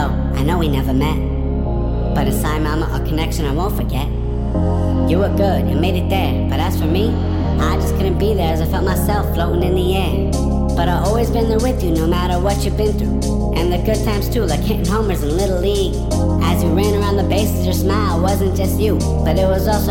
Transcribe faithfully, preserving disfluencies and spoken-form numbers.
Hello, I know we never met, but inside mama, a connection I won't forget. You were good and made it there, but as for me, I just couldn't be there as I felt myself floating in the air. But I've always been there with you no matter what you've been through, and the good times too, like hitting homers in Little League. As you ran around the bases, your smile wasn't just you, but it was also